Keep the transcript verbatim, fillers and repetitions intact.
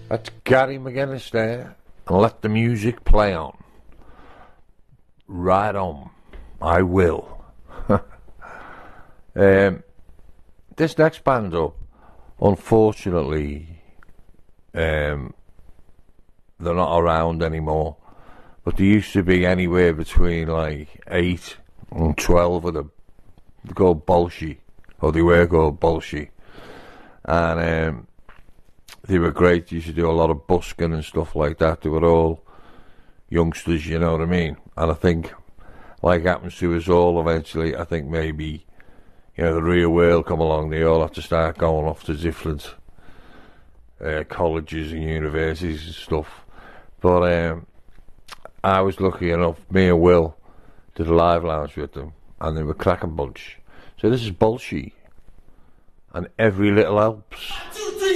That's Gary McGuinness there, and let the music play on. Right on. I will. um, this next band up, unfortunately, um, they're not around anymore, but there used to be anywhere between like eight and twelve of them. They're called Bolshie, or they were called Bolshie, and um, they were great. They used to do a lot of busking and stuff like that. They were all youngsters, you know what I mean? And I think, like happens to us all eventually, I think maybe, you know, the real world come along, they all have to start going off to different uh, colleges and universities and stuff. But um, I was lucky enough, me and Will did a live lounge with them, and they were cracking bunch. So this is Bolshie, and Every Little Helps.